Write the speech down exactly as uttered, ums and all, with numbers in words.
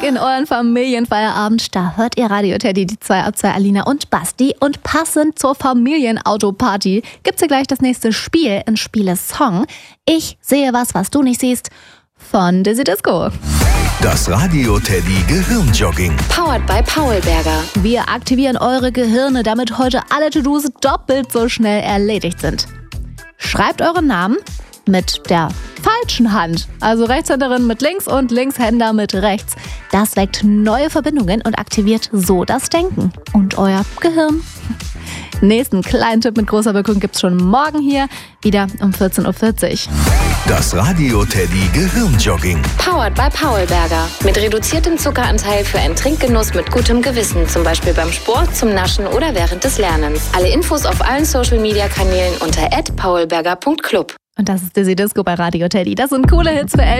Sonntag in euren Familienfeierabend. Da hört ihr Radio Teddy, die zwei ab zwei, Alina und Basti. Und passend zur Familienautoparty gibt's hier gleich das nächste Spiel in Spiele-Song. Ich sehe was, was du nicht siehst, von Dizzy Disco. Das Radio Teddy Gehirnjogging. Powered by Paulberger. Wir aktivieren eure Gehirne, damit heute alle To-Dos doppelt so schnell erledigt sind. Schreibt euren Namen mit der falschen Hand. Also Rechtshänderin mit links und Linkshänder mit rechts. Das weckt neue Verbindungen und aktiviert so das Denken und euer Gehirn. Nächsten kleinen Tipp mit großer Wirkung gibt's schon morgen hier, wieder um vierzehn Uhr vierzig. Das Radio Teddy Gehirnjogging. Powered by Paulberger. Mit reduziertem Zuckeranteil für einen Trinkgenuss mit gutem Gewissen. Zum Beispiel beim Sport, zum Naschen oder während des Lernens. Alle Infos auf allen Social-Media-Kanälen unter at paulberger punkt club. Und das ist Dizzy Disco bei Radio Teddy. Das sind coole Hits für